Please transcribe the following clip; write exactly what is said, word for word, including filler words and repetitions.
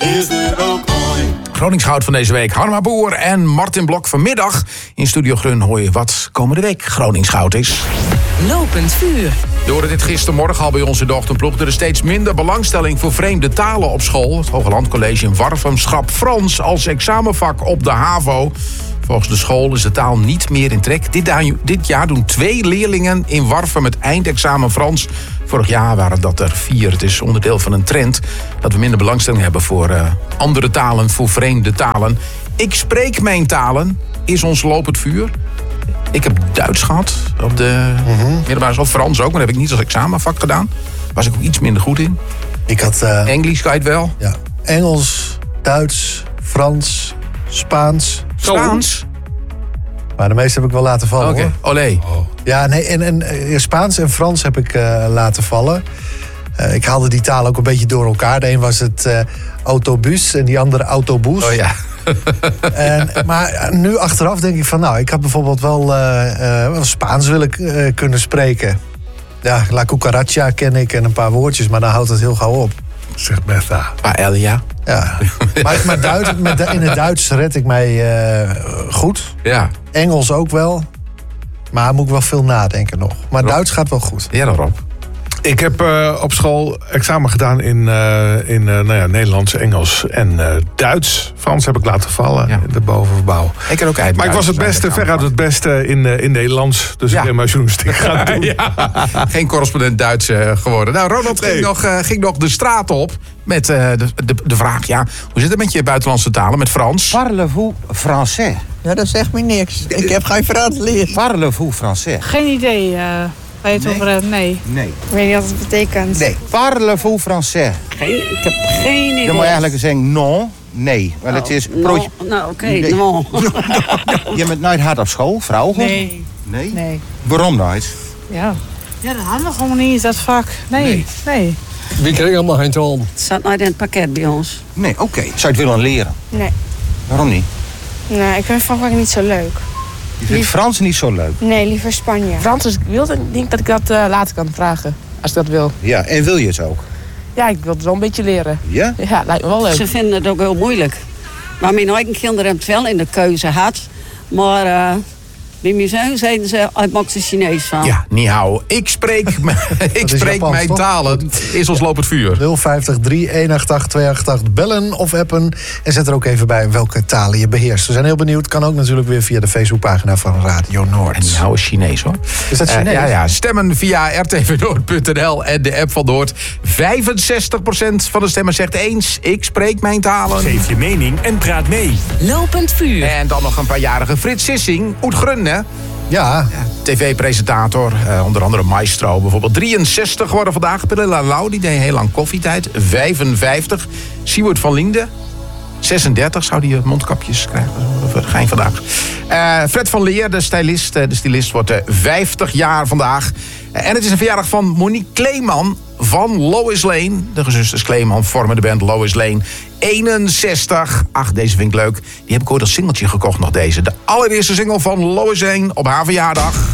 is er ook ooit. Groningsgoud van deze week. Harma Boer en Martin Blok. Vanmiddag in Studio Grun hoor je wat komende week Groningsgoud is. Lopend vuur. Je hoorde dit gistermorgen al bij onze dochterploeg. Er is steeds minder belangstelling voor vreemde talen op school. Het Hogeland College in Warffum schrapt Frans als examenvak op de HAVO. Volgens de school is de taal niet meer in trek. Dit, dit jaar doen twee leerlingen in Warffum het eindexamen Frans. Vorig jaar waren dat er vier. Het is onderdeel van een trend dat we minder belangstelling hebben voor uh, andere talen, voor vreemde talen. Ik spreek mijn talen, is ons lopend vuur. Ik heb Duits gehad op de mm-hmm. middelbare school. Frans ook, maar dat heb ik niet als examenvak gedaan. Was ik ook iets minder goed in. Ik had... Uh, Engels kan je het wel? Ja. Engels, Duits, Frans, Spaans. Spaans? Maar de meeste heb ik wel laten vallen. Oké, okay. Olé. Oh. Ja, nee, en, en uh, Spaans en Frans heb ik uh, laten vallen. Uh, ik haalde die talen ook een beetje door elkaar. De een was het uh, autobus en die andere autobus. Oh ja. en, maar nu achteraf denk ik van, nou, ik had bijvoorbeeld wel uh, uh, Spaans willen uh, kunnen spreken. Ja, La Cucaracha ken ik en een paar woordjes, maar dan houdt het heel gauw op. Zeg Bertha. Paella. Ja. maar maar Duits, met, in het Duits red ik mij uh, goed. Ja. Engels ook wel. Maar moet ik wel veel nadenken nog. Maar Rob. Duits gaat wel goed. Ja, Rob. Ik heb uh, op school examen gedaan in, uh, in uh, nou ja, Nederlands, Engels en uh, Duits. Frans heb ik laten vallen, ja. De bovenbouw. Ik kan ook uit. Maar ik was het beste, veruit het beste in, uh, in Nederlands. Dus ja. Ik ben maar journalistiek gaan doen. Ja. Geen correspondent Duits uh, geworden. Nou, Ronald nee. ging, nog, uh, ging nog de straat op met uh, de, de, de vraag... ja, hoe zit het met je buitenlandse talen, met Frans? Parlez-vous français? Ja, dat zegt me niks. Ik heb geen Frans geleerd. Parlez-vous français? Geen idee. Uh... Waar je het nee. over hebt? Nee. Nee. Ik weet niet wat het betekent. Nee. Parlez-vous français? Geen, ik heb geen idee. Dan moet je eigenlijk zeggen non, nee. Want oh, het is... No, nou, oké, okay, nee. non. Je bent nooit hard op school, vrouw? Nee. Nee? Nee. Waarom nooit? Ja. Ja, dat hadden we gewoon niet, dat vak. Nee, nee. nee. We kregen allemaal geen taal. Het staat nooit in het pakket bij ons. Nee, oké. Okay. Zou je het willen leren? Nee. Waarom niet? Nou, ik vind vak niet zo leuk. Je vindt Lief... Frans niet zo leuk? Nee, liever Spanje. Frans, als ik wil, dan denk ik dat ik dat uh, later kan vragen. Als ik dat wil. Ja, en wil je het ook? Ja, ik wil het wel een beetje leren. Ja? Ja, lijkt me wel leuk. Ze vinden het ook heel moeilijk. Maar mijn eigen kinderen hebben het wel in de keuze gehad. Maar uh, bij mijn zoon zeiden ze, ik maak ze Chinees van. Ja, ni hao. Ik spreek, ik spreek Japans, mijn toch? Talen. Is ons lopend vuur. nul vijftig drie een acht acht twee acht acht bellen of appen. En zet er ook even bij welke talen je beheerst. We zijn heel benieuwd. Kan ook natuurlijk weer via de Facebookpagina van Radio Noord. En ni hao is Chinees, hoor. Is dat Chinees? Uh, ja, ja. Stemmen via r t v noord punt n l en de app van Noord. vijfenzestig procent van de stemmen zegt eens. Ik spreek mijn talen. Geef je mening en praat mee. Lopend vuur. En dan nog een paar jarige Frits Sissing. Oet Grun, hè? Ja. ja T V-presentator, uh, onder andere Maestro. Bijvoorbeeld drieënzestig geworden vandaag. Pilla Lau, die deed heel lang koffietijd. vijfenvijftig. Siewert van Linden. zesendertig zou die mondkapjes krijgen. Dat ga je vandaag. Uh, Fred van Leer, de stylist. De stylist wordt uh, vijftig jaar vandaag. Uh, en het is een verjaardag van Monique Kleeman van Lois Lane. De gezusters Kleeman vormen de band Lois Lane. eenenzestig. Ach, deze vind ik leuk. Die heb ik ooit als singeltje gekocht nog deze. De allereerste single van Lois Lane op haar verjaardag.